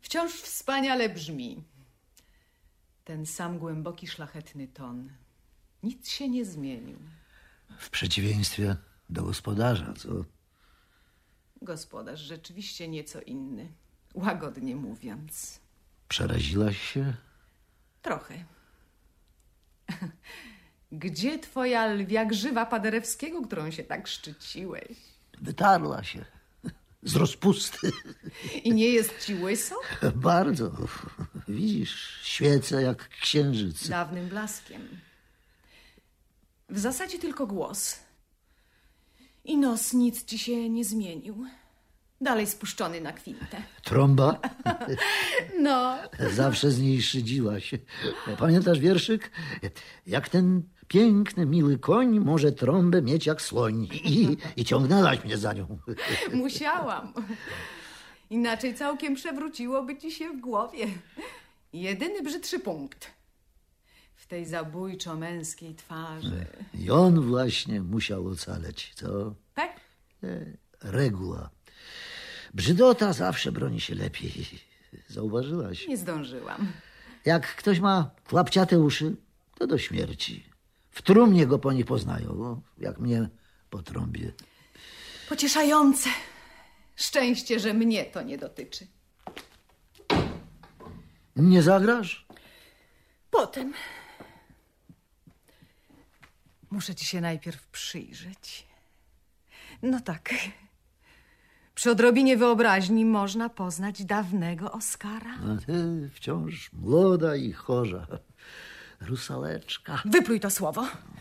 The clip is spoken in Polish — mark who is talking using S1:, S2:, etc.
S1: Wciąż wspaniale brzmi. Ten sam głęboki, szlachetny ton. Nic się nie zmienił.
S2: W przeciwieństwie do gospodarza, co?
S1: Gospodarz rzeczywiście nieco inny. Łagodnie mówiąc.
S2: Przeraziłaś się?
S1: Trochę. Gdzie twoja lwia grzywa Paderewskiego, którą się tak szczyciłeś?
S2: Wytarła się. Z rozpusty.
S1: I nie jest ci łyso?
S2: Bardzo. Widzisz, świecę jak księżyc.
S1: Dawnym blaskiem. W zasadzie tylko głos. I nos nic ci się nie zmienił. Dalej spuszczony na kwintę.
S2: Trąba?
S1: No.
S2: Zawsze z niej szydziłaś. Pamiętasz wierszyk? Jak ten piękny, miły koń może trąbę mieć jak słoń. I ciągnęłaś mnie za nią.
S1: Musiałam. Inaczej całkiem przewróciłoby ci się w głowie. Jedyny brzydszy punkt. W tej zabójczo-męskiej twarzy.
S2: I on właśnie musiał ocaleć, co?
S1: Tak?
S2: Reguła. Brzydota zawsze broni się lepiej. Zauważyłaś?
S1: Nie zdążyłam.
S2: Jak ktoś ma klapciate uszy, to do śmierci. W trumnie go po nich poznają, jak mnie po trąbie.
S1: Pocieszające. Szczęście, że mnie to nie dotyczy.
S2: Nie zagrasz?
S1: Potem. Muszę ci się najpierw przyjrzeć. No tak. Przy odrobinie wyobraźni można poznać dawnego Oskara.
S2: A ty wciąż młoda i chorza. Rusaleczka.
S1: Wypluj to słowo.